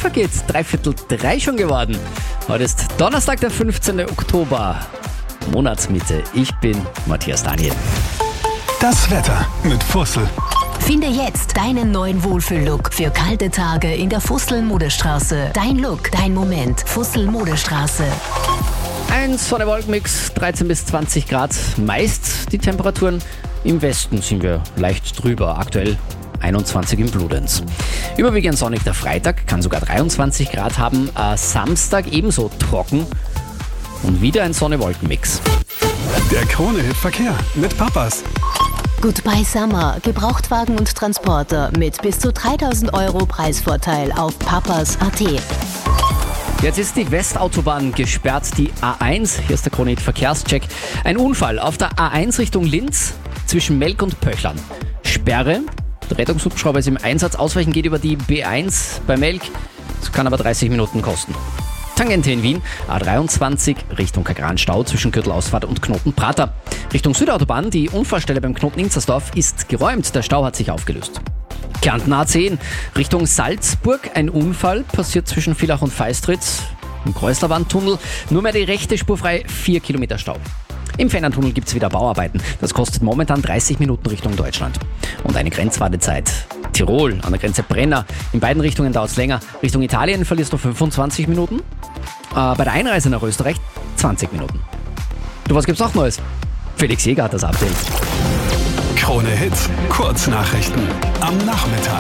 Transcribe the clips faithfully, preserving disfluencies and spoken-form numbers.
vergeht. Dreiviertel drei schon geworden. Heute ist Donnerstag, der fünfzehnten Oktober. Monatsmitte. Ich bin Matthias Daniel. Das Wetter mit Fussel. Finde jetzt deinen neuen Wohlfühl-Look für kalte Tage in der Fussel-Modestraße. Dein Look, dein Moment. Fussel-Modestraße. Ein Sonne-Wolken-Mix, dreizehn bis zwanzig Grad. Meist die Temperaturen. Im Westen sind wir leicht drüber. Aktuell einundzwanzig in Bludenz. Überwiegend sonnig der Freitag, kann sogar dreiundzwanzig Grad haben. Äh, Samstag ebenso trocken. Und wieder ein Sonne-Wolken-Mix. Der Krone-Hit Verkehr mit Papas. Goodbye Summer. Gebrauchtwagen und Transporter mit bis zu dreitausend Euro Preisvorteil auf papas punkt at. Jetzt ist die Westautobahn gesperrt, die A eins. Hier ist der Krone-Hit Verkehrscheck. Ein Unfall auf der A eins Richtung Linz zwischen Melk und Pöchlern. Sperre. Der Rettungshubschrauber ist im Einsatz. Ausweichen geht über die B eins bei Melk. Das kann aber dreißig Minuten kosten. Tangente in Wien, A dreiundzwanzig Richtung Kagran-Stau zwischen Gürtelausfahrt und Knoten-Prater. Richtung Südautobahn, die Unfallstelle beim Knoten Inzersdorf ist geräumt, der Stau hat sich aufgelöst. Kärnten A zehn Richtung Salzburg, ein Unfall passiert zwischen Villach und Feistritz im Kreuzlerwandtunnel. Nur mehr die rechte Spur frei, vier Kilometer Stau. Im Fennerntunnel gibt es wieder Bauarbeiten. Das kostet momentan dreißig Minuten Richtung Deutschland. Und eine Grenzwartezeit. Tirol, an der Grenze Brenner. In beiden Richtungen dauert es länger. Richtung Italien verlierst du fünfundzwanzig Minuten. Äh, bei der Einreise nach Österreich zwanzig Minuten. Du, was gibt's noch Neues? Felix Jäger hat das Update. Krone-Hit Kurznachrichten am Nachmittag.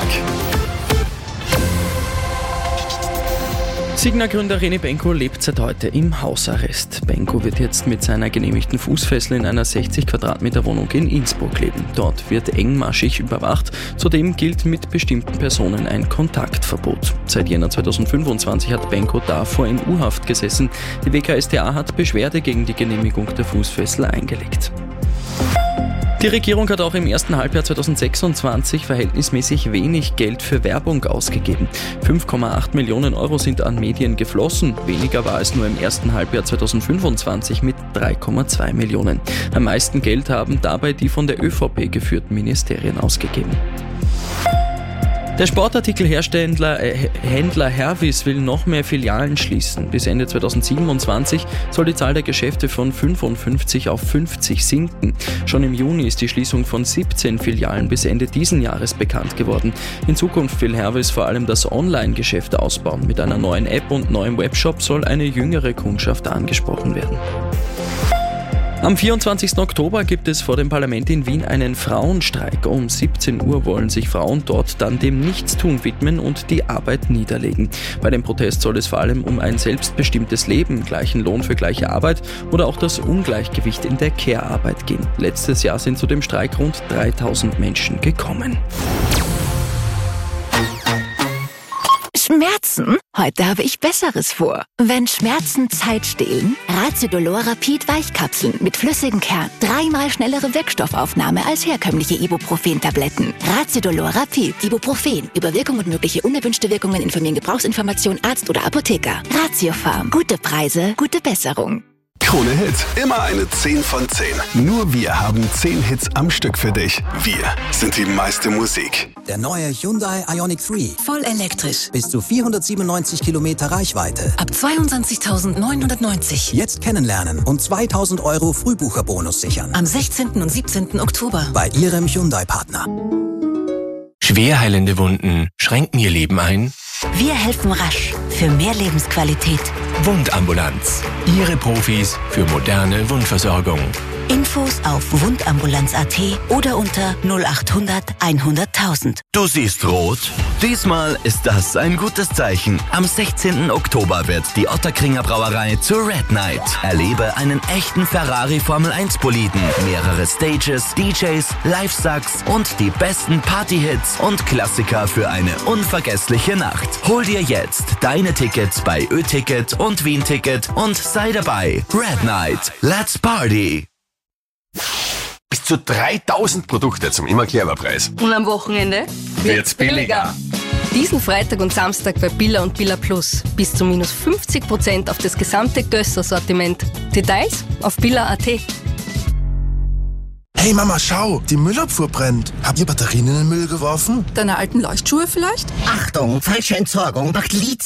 Signa-Gründer René Benko lebt seit heute im Hausarrest. Benko wird jetzt mit seiner genehmigten Fußfessel in einer sechzig Quadratmeter Wohnung in Innsbruck leben. Dort wird engmaschig überwacht. Zudem gilt mit bestimmten Personen ein Kontaktverbot. Seit Jänner zweitausendfünfundzwanzig hat Benko davor in U-Haft gesessen. Die W K S t A hat Beschwerde gegen die Genehmigung der Fußfessel eingelegt. Die Regierung hat auch im ersten Halbjahr zweitausendsechsundzwanzig verhältnismäßig wenig Geld für Werbung ausgegeben. fünf Komma acht Millionen Euro sind an Medien geflossen. Weniger war es nur im ersten Halbjahr zweitausendfünfundzwanzig mit drei Komma zwei Millionen. Am meisten Geld haben dabei die von der ÖVP geführten Ministerien ausgegeben. Der Sportartikelhersteller äh, Händler Hervis will noch mehr Filialen schließen. Bis Ende zweitausendsiebenundzwanzig soll die Zahl der Geschäfte von fünfundfünfzig auf fünfzig sinken. Schon im Juni ist die Schließung von siebzehn Filialen bis Ende diesen Jahres bekannt geworden. In Zukunft will Hervis vor allem das Online-Geschäft ausbauen. Mit einer neuen App und neuem Webshop soll eine jüngere Kundschaft angesprochen werden. Am vierundzwanzigsten Oktober gibt es vor dem Parlament in Wien einen Frauenstreik. Um siebzehn Uhr wollen sich Frauen dort dann dem Nichtstun widmen und die Arbeit niederlegen. Bei dem Protest soll es vor allem um ein selbstbestimmtes Leben, gleichen Lohn für gleiche Arbeit oder auch das Ungleichgewicht in der Care-Arbeit gehen. Letztes Jahr sind zu dem Streik rund dreitausend Menschen gekommen. Schmerzen? Heute habe ich Besseres vor. Wenn Schmerzen Zeit stehlen, Raziodolor Rapid Weichkapseln mit flüssigem Kern. Dreimal schnellere Wirkstoffaufnahme als herkömmliche Ibuprofen-Tabletten. Raziodolor Rapid. Ibuprofen. Über Wirkung und mögliche unerwünschte Wirkungen informieren Gebrauchsinformation Arzt oder Apotheker. Ratiofarm. Gute Preise, gute Besserung. Krone-Hit, immer eine zehn von zehn. Nur wir haben zehn Hits am Stück für dich. Wir sind die meiste Musik. Der neue Hyundai Ioniq drei. Voll elektrisch. Bis zu vierhundertsiebenundneunzig Kilometer Reichweite. Ab zweiundzwanzigtausendneunhundertneunzig. Jetzt kennenlernen und zweitausend Euro Frühbucherbonus sichern. Am sechzehnten und siebzehnten Oktober. Bei Ihrem Hyundai-Partner. Schwerheilende Wunden schränken Ihr Leben ein? Wir helfen rasch für mehr Lebensqualität. Wundambulanz. Ihre Profis für moderne Wundversorgung. Infos auf wundambulanz punkt at oder unter null achthundert hunderttausend. Du siehst rot? Diesmal ist das ein gutes Zeichen. Am sechzehnten Oktober wird die Ottakringer Brauerei zur Red Night. Erlebe einen echten Ferrari Formel eins Boliden, mehrere Stages, D Js, Live-Sucks und die besten Party-Hits und Klassiker für eine unvergessliche Nacht. Hol dir jetzt deine Tickets bei Ö-Ticket und Wien-Ticket und sei dabei. Red Night. Let's Party! Bis zu dreitausend Produkte zum Immer-Clever-Preis. Und am Wochenende wird's billiger. Diesen Freitag und Samstag bei Billa und Billa Plus. Bis zu minus fünfzig Prozent auf das gesamte Gösser-Sortiment. Details auf billa punkt at. Hey Mama, schau, die Müllabfuhr brennt. Habt ihr Batterien in den Müll geworfen? Deine alten Leuchtschuhe vielleicht? Achtung, falsche Entsorgung macht Lithium.